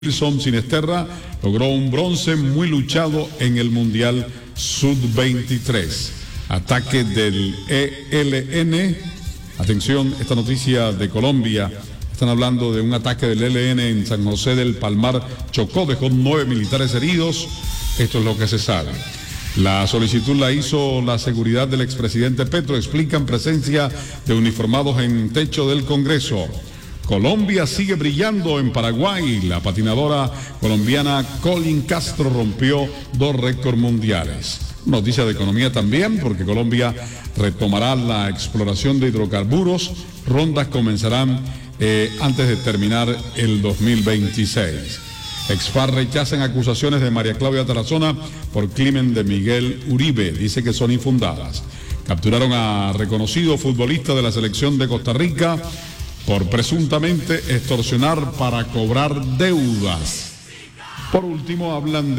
Wilson Sinisterra logró un bronce muy luchado en el Mundial Sub-23. Ataque del ELN. Atención, esta noticia de Colombia. Están hablando de un ataque del ELN en San José del Palmar. Chocó, dejó 9 militares heridos. Esto es lo que se sabe. La solicitud la hizo la seguridad del expresidente Petro. Explican presencia de uniformados en techo del Congreso. Colombia sigue brillando en Paraguay. La patinadora colombiana Colin Castro rompió 2 récords mundiales. Noticia de economía también, porque Colombia retomará la exploración de hidrocarburos. Rondas comenzarán antes de terminar el 2026. Expar rechazan acusaciones de María Claudia Tarazona por crimen de Miguel Uribe. Dice que son infundadas. Capturaron a reconocido futbolista de la selección de Costa Rica por presuntamente extorsionar para cobrar deudas. Por último, hablan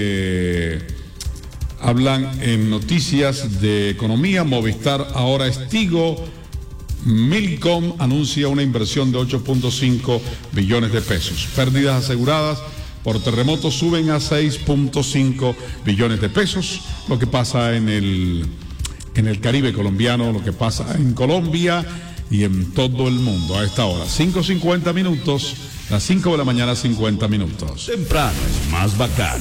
en noticias de economía. Movistar ahora es Tigo. Millicom anuncia una inversión de 8.5 billones de pesos. Pérdidas aseguradas por terremotos suben a 6.5 billones de pesos. Lo que pasa en el Caribe colombiano, lo que pasa en Colombia y en todo el mundo a esta hora. 5:50 minutos, las 5 de la mañana, 50 minutos. Temprano es más bacán.